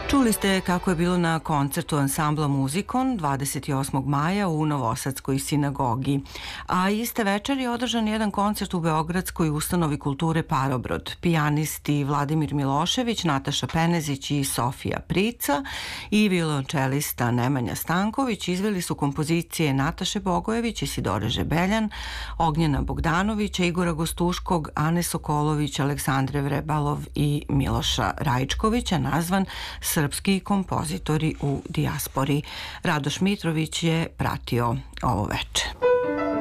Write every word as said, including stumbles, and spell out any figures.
Čuli ste kako je bilo na koncertu ansambla Muzikon dvadeset osmog maja u Novosadskoj sinagogi. A iste večer je održan jedan koncert u Beogradskoj ustanovi kulture Parobrod. Pijanisti Vladimir Milošević, Nataša Penezić i Sofija Prica i violončelista Nemanja Stanković izveli su kompozicije Nataše Bogojević, Isidore Žebeljan, Ognjena Bogdanovića, Igora Gostuškog, Ane Sokolović, Aleksandre Vrebalov i Miloša Rajčkovića, nazvan Srpski kompozitori u dijaspori. Radoš Mitrović je pratio ovo veče.